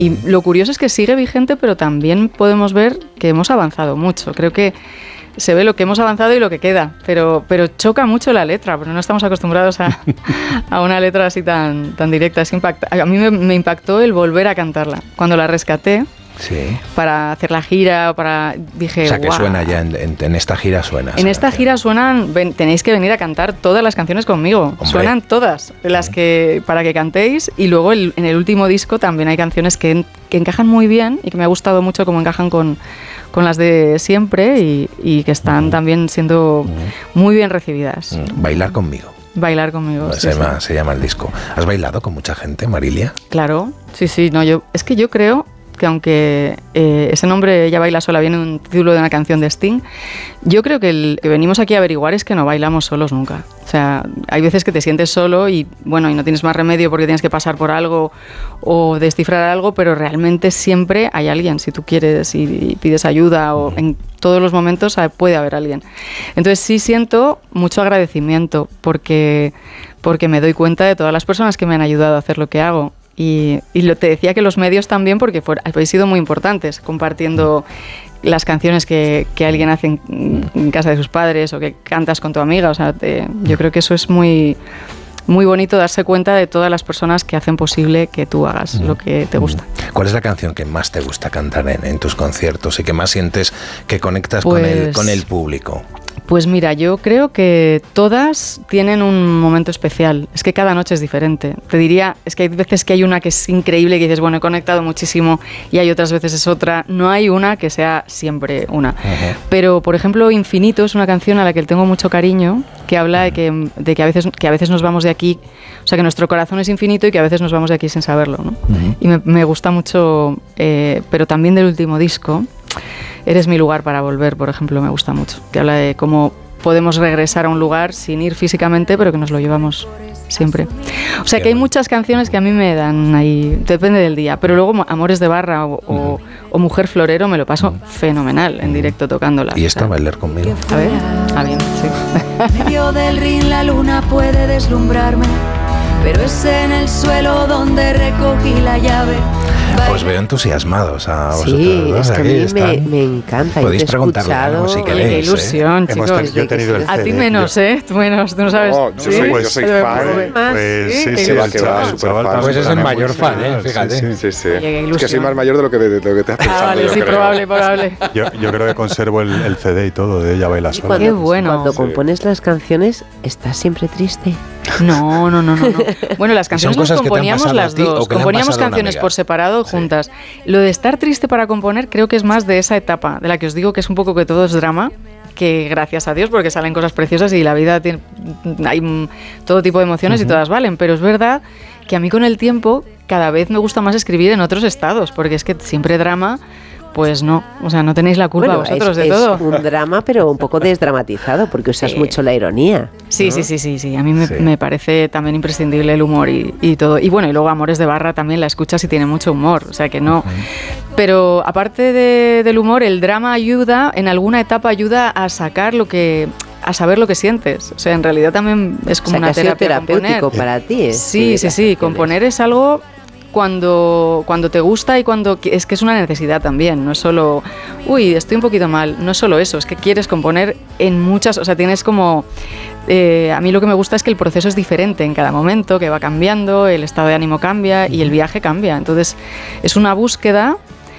Y lo curioso es que sigue vigente, pero también podemos ver que hemos avanzado mucho. Creo que se ve lo que hemos avanzado y lo que queda, pero choca mucho la letra, porque no estamos acostumbrados a una letra así tan directa. A mí me impactó el volver a cantarla. Cuando la rescaté, sí, para hacer la gira, dije, o sea, que wow. Suena ya, en esta gira suena. En esta gira suenan, tenéis que venir a cantar todas las canciones conmigo. Hombre. Suenan todas, para que cantéis, y luego en el último disco también hay canciones que encajan muy bien y que me ha gustado mucho cómo encajan con las de siempre y que están también siendo muy bien recibidas. Bailar conmigo. Bailar conmigo. Se llama el disco. ¿Has bailado con mucha gente, Marilia? Claro, sí. No, yo creo que aunque ese nombre, Ella baila sola, viene un título de una canción de Sting, yo creo que que venimos aquí a averiguar es que no bailamos solos nunca. O sea, hay veces que te sientes solo y no tienes más remedio porque tienes que pasar por algo o descifrar algo, pero realmente siempre hay alguien, si tú quieres y pides ayuda, o en todos los momentos puede haber alguien. Entonces sí siento mucho agradecimiento porque me doy cuenta de todas las personas que me han ayudado a hacer lo que hago. Y te decía que los medios también, porque habéis sido muy importantes, compartiendo las canciones que alguien hace en casa de sus padres o que cantas con tu amiga. O sea, yo creo que eso es muy, muy bonito, darse cuenta de todas las personas que hacen posible que tú hagas lo que te gusta. ¿Cuál es la canción que más te gusta cantar en tus conciertos y que más sientes que conectas con el público? Pues mira, yo creo que todas tienen un momento especial. Es que cada noche es diferente. Te diría, es que hay veces que hay una que es increíble, que dices, bueno, he conectado muchísimo, y hay otras veces es otra. No hay una que sea siempre una. Uh-huh. Pero, por ejemplo, Infinito es una canción a la que le tengo mucho cariño, que habla de que a veces nos vamos de aquí, o sea, que nuestro corazón es infinito y que a veces nos vamos de aquí sin saberlo, ¿no? Uh-huh. Y me gusta mucho, pero también del último disco, Eres mi lugar para volver, por ejemplo, me gusta mucho, que habla de cómo podemos regresar a un lugar sin ir físicamente, pero que nos lo llevamos siempre. O sea, que hay muchas canciones que a mí me dan ahí, depende del día, pero luego Amores de barra o Mujer florero me lo paso fenomenal en directo tocándola. ¿Y esto, Bailar conmigo? A ver, bien, sí. En medio del ring la luna puede deslumbrarme, pero es en el suelo donde recogí la llave. Os veo entusiasmados a vosotros. Sí, ¿no? es que a mí me encanta. Podéis preguntarle algo si queréis. Qué ilusión, chicos. Yo he tenido el CD. A ti menos, tú menos, tú no sabes. No, yo soy fan. Pues sí, va, súper fan. Pues es el mayor fan, fíjate. Sí. Es que soy más mayor de lo que te has pensado. Vale, sí, probable. Yo creo que conservo el CD y todo de Ella baila sola. Qué bueno. Cuando compones las canciones, ¿estás siempre triste? No. Bueno, las canciones las componíamos las dos. Componíamos canciones por separado, juntas. Lo de estar triste para componer creo que es más de esa etapa, de la que os digo que es un poco que todo es drama, que gracias a Dios, porque salen cosas preciosas y la vida hay todo tipo de emociones y todas valen, pero es verdad que a mí con el tiempo cada vez me gusta más escribir en otros estados, porque es que siempre drama... Pues no, o sea, no tenéis la culpa vosotros de todo. Es un drama, pero un poco desdramatizado, porque usas mucho la ironía. Sí, ¿no? Sí. A mí me parece también imprescindible el humor y todo. Y bueno, y luego Amores de barra también la escuchas y tiene mucho humor, o sea que no. Pero aparte del humor, el drama en alguna etapa ayuda a sacar a saber lo que sientes. O sea, en realidad también es como una terapia terapéutico para ti. Sí. Componer es algo... Cuando te gusta y cuando es que es una necesidad también, no es solo estoy un poquito mal, no es solo eso, es que quieres componer en muchas, o sea, tienes como a mí lo que me gusta es que el proceso es diferente en cada momento, que va cambiando, el estado de ánimo cambia y el viaje cambia, entonces es una búsqueda.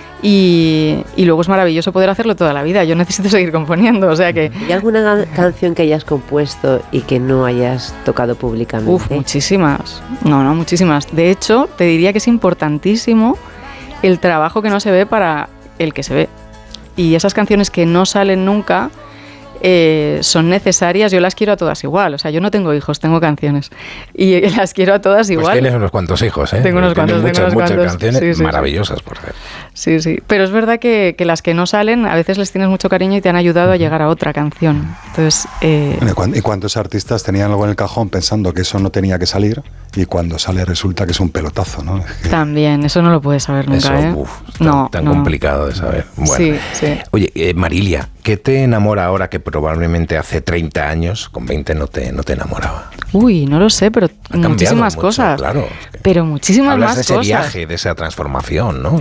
Y luego es maravilloso poder hacerlo toda la vida. Yo necesito seguir componiendo, o sea que... ¿Hay alguna canción que hayas compuesto y que no hayas tocado públicamente? Muchísimas. No, muchísimas. De hecho, te diría que es importantísimo el trabajo que no se ve para el que se ve. Y esas canciones que no salen nunca... son necesarias, yo las quiero a todas igual, o sea, yo no tengo hijos, tengo canciones y las quiero a todas igual. Pues tienes unos cuantos hijos, ¿eh? Tengo unos cuantos, muchas canciones maravillosas, por cierto. Sí, pero es verdad que las que no salen, a veces les tienes mucho cariño y te han ayudado a llegar a otra canción. Entonces, ¿y cuántos artistas tenían algo en el cajón pensando que eso no tenía que salir y cuando sale resulta que es un pelotazo, ¿no? También, eso no lo puedes saber nunca, eso, tan complicado de saber. Bueno. Sí. Oye, Marilia, ¿Qué te enamora ahora que probablemente hace 30 años, con 20 no te enamoraba? Uy, no lo sé, pero muchísimas mucho, cosas. Claro. Pero muchísimas Hablas más de ese cosas. viaje, de esa transformación, ¿no?